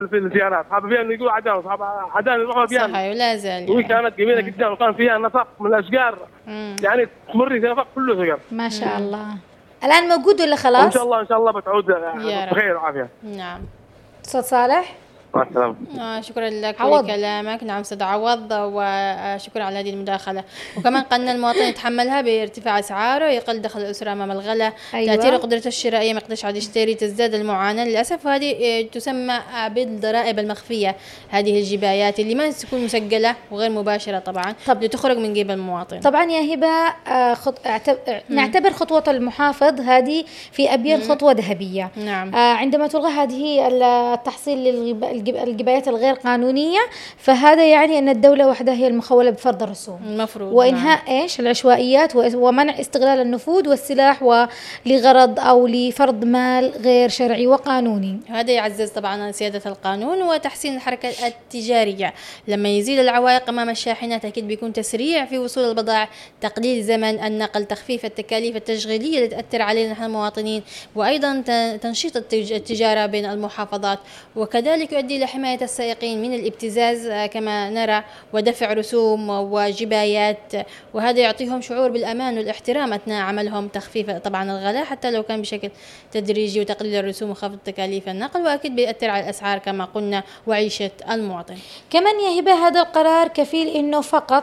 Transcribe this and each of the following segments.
في الزيارات، حابب يعني يقول عدن، صحاب عدن يروحوا فيها. صحيح ولا زال وهي كانت جميلة جدا، وكان فيها نفق من الأشجار. يعني تمر في نفق كله شجر. ما شاء الله. الآن موجود ولا خلاص؟ وإن شاء الله بتعود بخير وعافية. نعم. أستاذ صالح. شكرا لك لكلامك. نعم أستاذ عوض، وشكرا على هذه المداخلة. وكمان قلنا المواطن يتحملها بارتفاع أسعاره، يقل دخل الأسرة أمام الغلاء. أيوة. تأثير قدرته الشرائية ما يقدرش عاد يشتري، تزداد المعاناة للأسف. وهذه تسمى بالضرائب المخفية، هذه الجبايات اللي ما تكون مسجلة وغير مباشرة طبعا لتخرج من جيب المواطن. طبعا يا هبة نعتبر خطوة المحافظ هذه في أبين خطوة ذهبية. نعم. عندما تلغى هذه التحصيل الجبايات الغير قانونية، فهذا يعني أن الدولة وحدها هي المخولة بفرض الرسوم المفروض، وإنهاء العشوائيات ومنع استغلال النفوذ والسلاح ولغرض أو لفرض مال غير شرعي وقانوني. هذا يعزز طبعا سيادة القانون وتحسين الحركة التجارية. لما يزيل العوائق أمام الشاحنات أكيد بيكون تسريع في وصول البضائع، تقليل زمن النقل، تخفيف التكاليف التشغيلية اللي تأثر علينا نحن المواطنين، وأيضا تنشيط التجارة بين المحافظات. وكذلك يؤدي إلى حماية السائقين من الابتزاز كما نرى، ودفع رسوم وجبايات، وهذا يعطيهم شعور بالأمان والاحترام أثناء عملهم، تخفيف طبعا الغلاء حتى لو كان بشكل تدريجي، وتقليل الرسوم وخفض تكاليف النقل، وأكيد بيأثر على الأسعار كما قلنا وعيشة المواطن. كمان يا هبة هذا القرار كفيل إنه فقط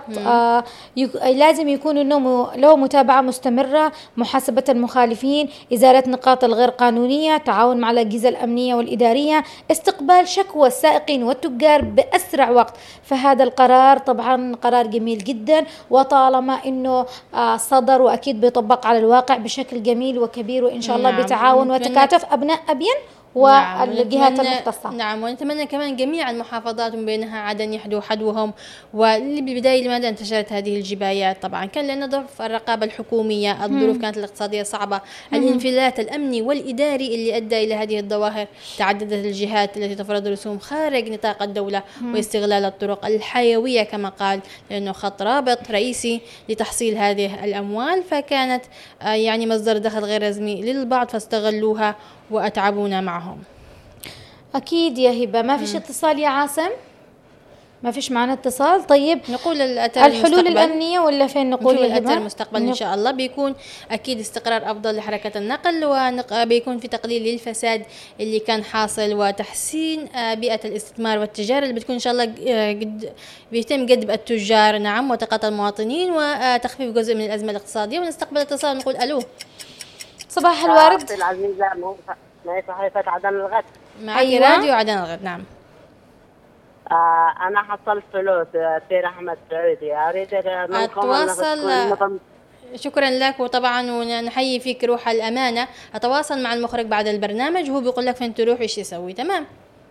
لازم يكون إنه له متابعة مستمرة، محاسبة المخالفين، إزالة نقاط الغير قانونية، تعاون مع الأجهزة الأمنية والإدارية، استقبال شكوى السائقين والتجار بأسرع وقت. فهذا القرار طبعا قرار جميل جدا، وطالما إنه صدر وأكيد بيطبق على الواقع بشكل جميل وكبير، وإن شاء الله بتعاون وتكاتف أبناء أبين والجهات المختصة. نعم. ونتمنى كمان جميع المحافظات من بينها عدن يحدوا حدوهم. واللي بالبداية لماذا انتشرت هذه الجبايات؟ طبعا كان لأن ضعف الرقابة الحكومية، الظروف كانت الاقتصادية صعبة، الانفلات الأمني والإداري اللي أدى إلى هذه الظواهر. تعددت الجهات التي تفرض رسوم خارج نطاق الدولة واستغلال الطرق الحيوية كما قال، لأنه خط رابط رئيسي لتحصيل هذه الأموال، فكانت يعني مصدر دخل غير رسمي للبعض فاستغلوها وأتعبونا معهم. أكيد يا هبة. ما فيش اتصال يا عاصم؟ ما فيش معنا اتصال. طيب نقول الحلول الأمنية ولا فين نقول يا هبة؟ المستقبل إن شاء الله بيكون أكيد استقرار أفضل لحركة النقل، وبيكون في تقليل للفساد اللي كان حاصل، وتحسين بيئة الاستثمار والتجارة اللي بتكون إن شاء الله بيتم جذب التجار. نعم. وتقاطع المواطنين وتخفيف جزء من الأزمة الاقتصادية. ونستقبل اتصال نقول ألو. صباح الورد. العزيزة معي صحيفة عدن الغد. معي راديو عدن الغد. نعم. أنا حصلت فلوس في رحمة سعودي، أريد أتواصل. شكرا لك، وطبعا ونحيي فيك روح الأمانة. أتواصل مع المخرج بعد البرنامج وهو بيقول لك فين تروح وإيش يسوي. تمام؟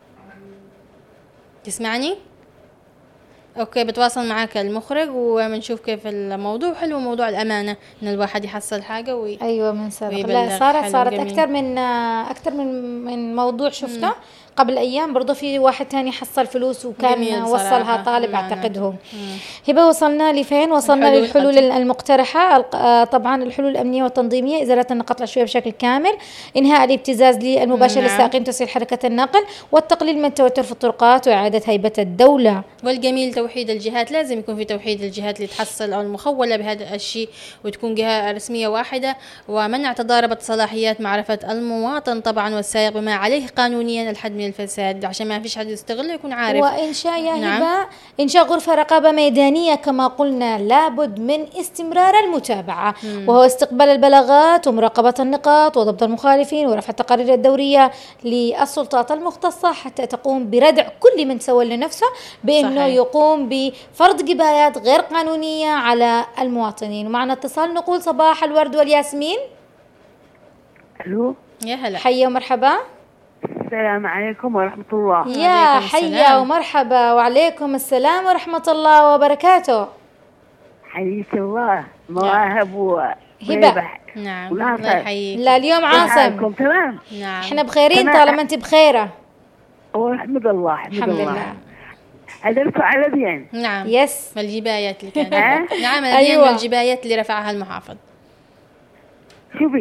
تسمعني؟ اوكي، بتواصل معاك المخرج وبنشوف كيف الموضوع. حلو موضوع الامانه، ان الواحد يحصل حاجه ايوه من سابق. لا صارت اكثر من موضوع شفته قبل أيام. برضو في واحد تاني حصل فلوس وكان وصلها طالب أعتقده. هبة وصلنا لفين؟ وصلنا للحلول المقترحة. طبعا الحلول الأمنية والتنظيمية، إزالة النقاط العشوائية بشكل كامل، إنهاء الابتزاز المباشر للسائقين، تسهيل حركة النقل، والتقليل من التوتر في الطرقات، وإعادة هيبة الدولة. والجميل توحيد الجهات، لازم يكون في توحيد الجهات اللي تحصل أو المخولة بهذا الشيء، وتكون جهة رسمية واحدة، ومنع تضارب صلاحيات معرفة المواطن طبعا والسائق بما عليه قانونيا الحد من الفساد، عشان ما فيش حد يستغله يكون عارف. وإنشاء يا هبة إنشاء غرفة رقابة ميدانية كما قلنا، لابد من استمرار المتابعة، وهو استقبال البلاغات ومراقبة النقاط وضبط المخالفين ورفع التقارير الدورية للسلطات المختصة حتى تقوم بردع كل من سوى لنفسه بأنه يقوم بفرض جبايات غير قانونية على المواطنين. ومعنا اتصال، نقول صباح الورد والياسمين. ألو، يا هلا، حيا ومرحبا. السلام عليكم ورحمة الله. يا حيا ومرحبا. وعليكم السلام ورحمة الله وبركاته. حياك الله. مواهب وهبة. نعم الله يحييك. لا اليوم عاصم. تمام. نعم احنا بخيرين طالما انت بخيرة. الحمد لله. الحمد لله. عدلتوا على دين. نعم. يس. الجبايات اللي كانت. نعم الدين والجبايات اللي رفعها المحافظ. شوفي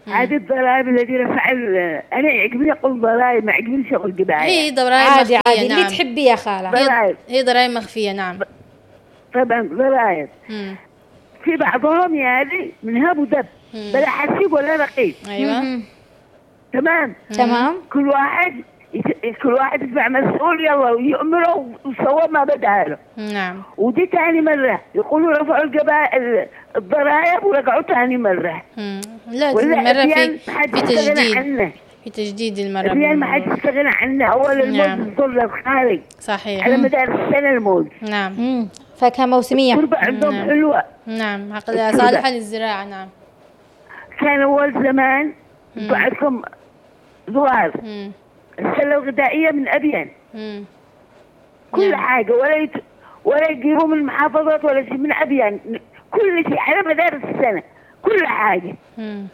هذه الضرائب التي رفع أنا يعجبني أقول ضرائب، ما يعجبني شغل هي جباية. ضرائب عادي مخفية. عادي، نعم. اللي تحبي يا خالة. ضرائب هي ضرائب مخفية. نعم. طبعا ضرائب. مم. في بعضهم يا هذه من هب ودب، بلا حسيب ولا رقيب. أيوة. تمام. تمام. كل واحد يدفع مسؤول، يلا ويأمره وسوى ما بدها له. نعم. ودي تاني مرة يقولوا رفعوا الضرائب ورجعوا تاني مرة. لا، ولا مرة الريال في ما حد في يستغنى تجديد. عنه. في تجديد المرة. الريال ما حد يستغنى عنه، أول نعم. الموز يضل الخارج صحيح. على مدار السنة الموز. نعم. فاكهة موسمية. التربة عندهم نعم. حلوة. نعم، صالحة للزراعة. نعم. كان أول زمان بعدكم زوار مم. السلة الغذائية من أبين مم. كل نعم. حاجة، ولا يجيبوا من المحافظات ولا شيء، من أبين كل شيء على مدار السنة كل حاجة. مم.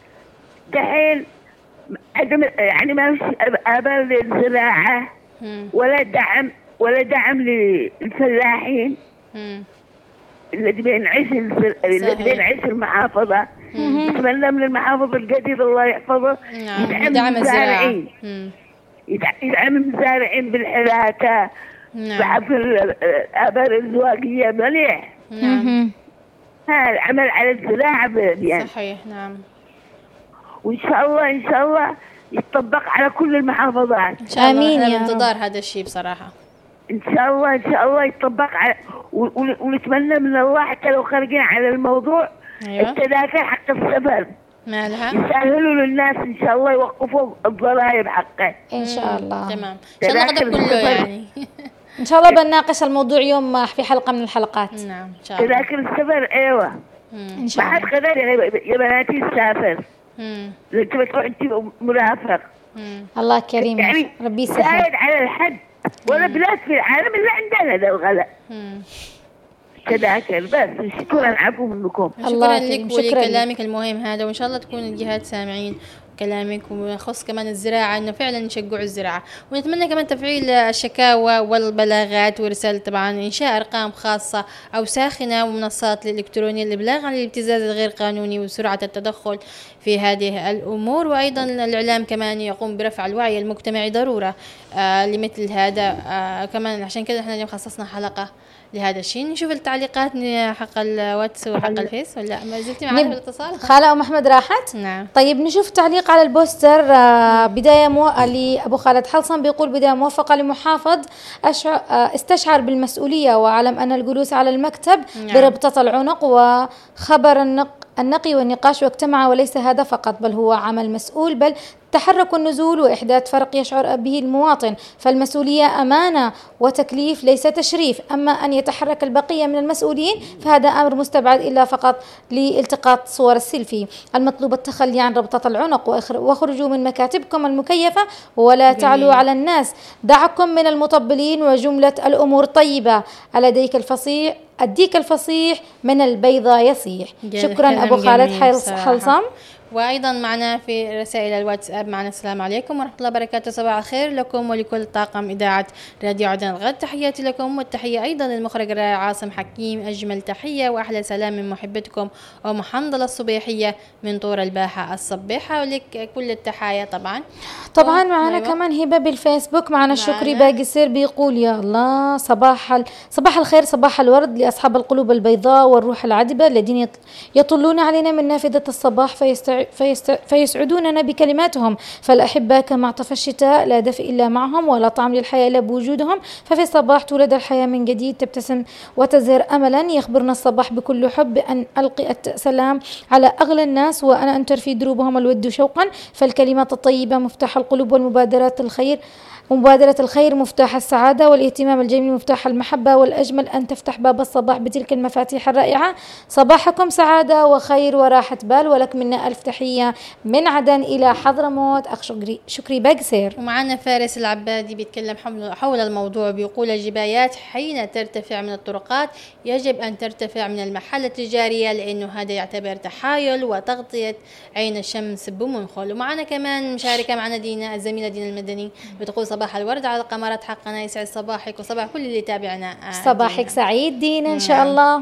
دحين يعني ما فيش آباء للزراعة مم. ولا دعم للفلاحين مم. الذي بينعيش المحافظة. نتمنى من المحافظ الجديد الله يحفظه نعم. يدعم الزراعة. يدعم المزارعين بالحلاكة. نعم. بعض الآباء الزواجية مليح. نعم. هذا عمل على الزراعة يعني. صحيح. نعم. وإن شاء الله يتطبق على كل المحافظات. إن شاء الله. آمين أنا يا رب. بانتظار هذا الشيء بصراحة. إن شاء الله يتطبق على ونتمنى من الله حتى لو خارجين على الموضوع. أيوة. التذاكر حق السفر مالها؟ يسهلوا للناس إن شاء الله، يوقفوا الضرائب حقه. إن شاء الله. تمام. إن شاء الله غدا كله يعني. إن شاء الله بنناقش الموضوع يوم في حلقة من الحلقات. نعم. إن شاء الله. تذاكر السفر أيوة. إن شاء ما حد الله. قدر يا بناتي تسافر. مم. لو تبي تروح أنت مرافق الله كريم، يعني ربي يسهل. زايد على الحد، ولا بلاد في العالم إلا عندنا ذا الغلاء. تذاكر بس. شكرا، عفو منكم. الله شكرا كريم، لك شكرا لك. ولكلامك المهم هذا، وإن شاء الله تكون الجهات سامعين كلامك، ويخص كمان الزراعة إنه فعلا نشجعوا الزراعة، ونتمنى كمان تفعيل الشكاوى والبلاغات ورسالة طبعا إنشاء أرقام خاصة أو ساخنة ومنصات الإلكترونية للإبلاغ عن الابتزاز الغير قانوني وسرعة التدخل في هذه الأمور. وأيضا الإعلام كمان يقوم برفع الوعي المجتمعي ضرورة لمثل هذا. كمان عشان كده احنا اليوم خصصنا حلقة لهذا الشيء. نشوف التعليقات حق الواتس وحق الفيس، ولا ما زلتي معنا في الاتصال؟ خالة أم أحمد راحت؟ نعم. طيب نشوف تعليق على البوستر. بداية لأبو خالد حلصم، بيقول بداية موفقة لمحافظ استشعر بالمسؤولية وعلم أن الجلوس على المكتب بربطة العنق وخبر النقي والنقاش واجتمع، وليس هذا فقط بل هو عمل مسؤول، بل تحرك النزول وإحداث فرق يشعر به المواطن، فالمسؤولية أمانة وتكليف ليس تشريف. أما أن يتحرك البقية من المسؤولين فهذا أمر مستبعد إلا فقط لالتقاط صور السيلفي. المطلوب التخلي عن ربطة العنق واخرجوا من مكاتبكم المكيفة ولا تعلوا على الناس. دعكم من المطبلين وجملة الأمور طيبة. ألديك الفصيح الديك الفصيح من البيضة يصيح. شكرا أبو خالد حلصم. وأيضا معنا في رسائل الواتساب معنا السلام عليكم ورحمة الله وبركاته، صباح الخير لكم ولكل طاقم إذاعة راديو عدن الغد، تحياتي لكم والتحية أيضا للمخرج الرائع عاصم حكيم، أجمل تحية وأحلى سلام من محبتكم ومحنظلة الصبيحية من طور الباحة الصبيحة، ولك كل التحايا طبعا. معنا كمان هبة بالفيسبوك، معنا شكري باقسر بيقول يا الله صباح الخير، صباح الورد لأصحاب القلوب البيضاء والروح العذبة الذين يطلون علينا من نافذة الصباح فيسعدوننا بكلماتهم. فالأحبة كما اعطف الشتاء لا دفء إلا معهم ولا طعم للحياة إلا بوجودهم، ففي الصباح تولد الحياة من جديد، تبتسم وتزهر أملا. يخبرنا الصباح بكل حب أن ألقي السلام على أغلى الناس وأنا أنتر في دروبهم الود شوقا، فالكلمات الطيبة مفتاح القلوب، ومبادرة الخير مفتاح السعادة، والاهتمام الجميل مفتاح المحبة، والأجمل أن تفتح باب الصباح بتلك المفاتيح الرائعة. صباحكم سعادة وخير وراحة بال، ولك منا ألف تحية من عدن إلى حضرموت، أخ شكري باقسير. ومعنا فارس العبادي بيتكلم حول الموضوع، بيقول الجبايات حين ترتفع من الطرقات يجب أن ترتفع من المحال التجارية، لأنه هذا يعتبر تحايل وتغطية عين الشمس بمنخل. ومعنا كمان مشاركة معنا دينا الزميلة دينا المدني بتقول صباح الورد على القمرات حقنا، يسعد صباحك وصباح كل اللي تابعنا. صباحك سعيد دينا إن شاء الله.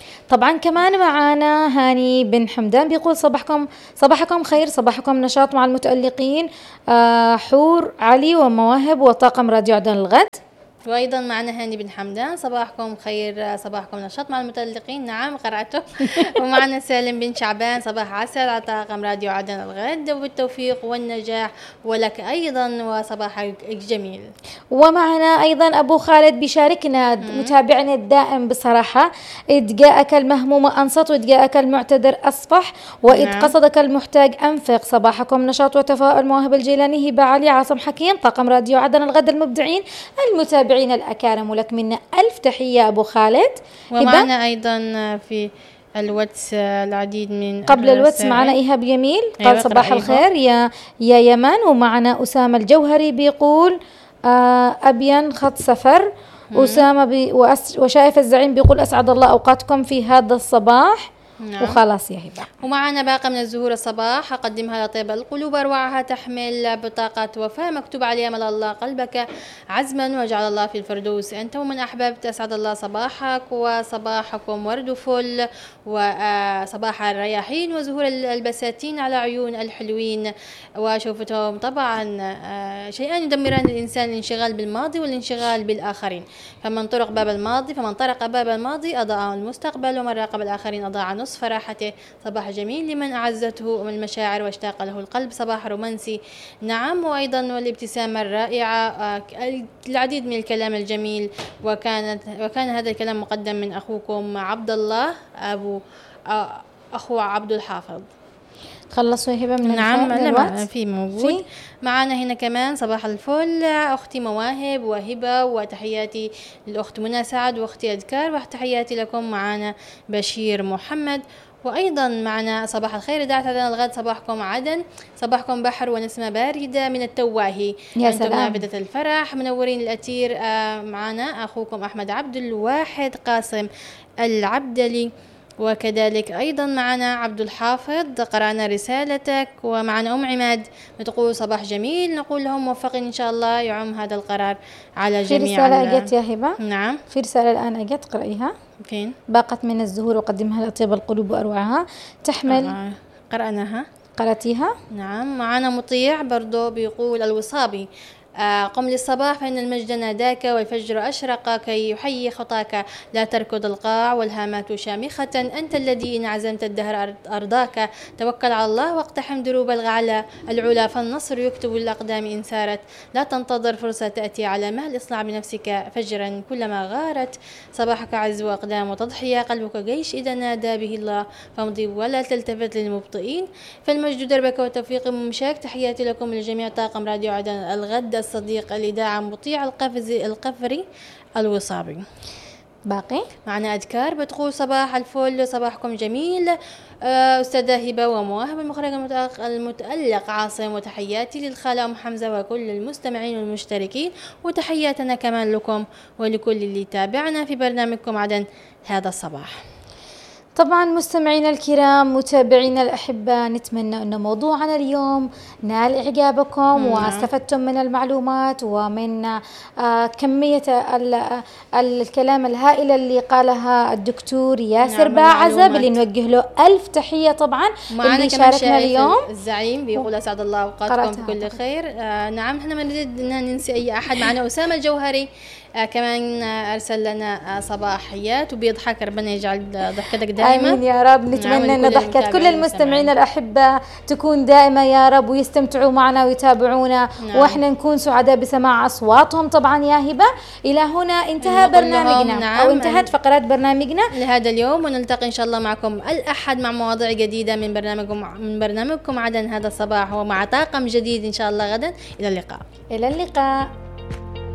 طبعا كمان معانا هاني بن حمدان بيقول صباحكم خير، صباحكم نشاط مع المتألقين حور علي ومواهب وطاقم راديو عدن الغد. وأيضا معنا هاني بن حمدان صباحكم خير، صباحكم نشاط مع المتألقين. نعم قرأته. ومعنا سالم بن شعبان صباح عسل على طاقم راديو عدن الغد، وبالتوفيق والنجاح ولك أيضا وصباحك جميل. ومعنا أيضا أبو خالد بيشاركنا متابعنا الدائم بصراحة، إذ جاءك المهموم أنصت وإذ جاءك المعتذر أصفح وإذ قصدك المحتاج أنفق. صباحكم نشاط وتفاؤل. مواهب الجيلاني، هبة علي، عاصم حكيم، طاقم راديو عدن الغد، المبدعين المتابعين الأكارم، ولك منا ألف تحية أبو خالد. ومعنا أيضا في الواتس العديد من قبل الواتس معنا إيهاب جميل قال صباح الخير يا يمن. ومعنا أسامة الجوهري بيقول أبين خط سفر. أسامة وشايف الزعيم بيقول أسعد الله أوقاتكم في هذا الصباح. نعم. وخلاص يا هبة. ومعنا باقة من الزهور الصباح أقدمها لطيب القلوب، أروعها تحمل بطاقة وفاة مكتوب عليها ملأ الله قلبك عزما وجعل الله في الفردوس أنت ومن أحببت. أسعد الله صباحك وصباحكم ورد فل وصباح الرياحين وزهور البساتين على عيون الحلوين. وشوفتهم طبعا شيئان يدمران الإنسان، الانشغال بالماضي والانشغال بالآخرين. فمن طرق باب الماضي أضاع المستقبل، ومن راقب الآخرين أضاع نصف راحته. صباح جميل لمن أعزته من المشاعر واشتاق له القلب، صباح رومانسي. نعم. وأيضا والابتسامة الرائعة، العديد من الكلام الجميل. وكان هذا الكلام مقدم من أخوكم عبد الله أخو عبد الحافظ. خلصوا هبة من نعم في موجود معنا هنا كمان. صباح الفل أختي مواهب وهبة، وتحياتي للأخت منى سعد وأختي أذكار، وتحياتي لكم. معنا بشير محمد. وأيضا معنا صباح الخير إذاعة عدن الغد، صباحكم عدن، صباحكم بحر ونسمة باردة من التواهي، أنتم نافذة الفرح منورين الأثير. معنا أخوكم أحمد عبد الواحد قاسم العبدلي، وكذلك أيضا معنا عبد الحافظ قرأنا رسالتك. ومعنا أم عماد بتقول صباح جميل، نقول لهم موفقين إن شاء الله يعم هذا القرار على جميع. في رسالة أجت يا هبة. نعم في رسالة الآن أجت، قرأيها. فين؟ باقة من الزهور وقدمها لطيب القلوب وأروعها تحمل. قرأناها. قرأتيها؟ نعم. معنا مطيع برضو بيقول الوصابي قم للصباح فإن المجد ناداك والفجر أشرق كي يحيي خطاك، لا تركض القاع والهامات شامخة، أنت الذي إن عزمت الدهر أرضاك، توكل على الله واقتحم دروب العلا فالنصر يكتب الأقدام إن سارت، لا تنتظر فرصة تأتي على مهل، اصنع بنفسك فجرا كلما غارت، صباحك عز وأقدام وتضحية، قلبك جيش إذا نادى به الله فامضي ولا تلتفت للمبطئين، فالمجد دربك وتوفيق ممشاك. تحياتي لكم لجميع طاقم راديو عدن الغد، الصديق الإذاعة مطيع القفري الوصابي. باقي معنا أذكار بتقول صباح الفل، صباحكم جميل أستاذة هبة ومواهب، المخرج المتألق عاصم، وتحياتي للخالة أم حمزة وكل المستمعين والمشتركين، وتحياتنا كمان لكم ولكل اللي تابعنا في برنامجكم عدن هذا الصباح. طبعا مستمعينا الكرام متابعينا الأحبة، نتمنى أن موضوعنا اليوم نال إعجابكم واستفدتم من المعلومات ومن كمية الكلام الهائلة اللي قالها الدكتور ياسر باعزب، اللي نوجه له ألف تحية. طبعا اللي شاركنا اليوم الزعيم بيقول أسعد الله أوقاتكم بكل خير. نعم احنا ما نريد أن ننسى أي أحد. معنا أسامة الجوهري كمان أرسل لنا صباحيات وبيضحك، ربنا يجعل ضحكتك دائما. آمين يا رب. نتمنى أن ضحكة كل المستمعين الأحبة تكون دائمة يا رب، ويستمتعوا معنا ويتابعونا. وإحنا نكون سعداء بسماع أصواتهم. طبعا يا هبة إلى هنا انتهى برنامجنا أو انتهت فقرات برنامجنا لهذا اليوم، ونلتقي إن شاء الله معكم الأحد مع مواضيع جديدة من برنامجكم عدن هذا الصباح، ومع طاقم جديد إن شاء الله غدا. إلى اللقاء. إلى اللقاء.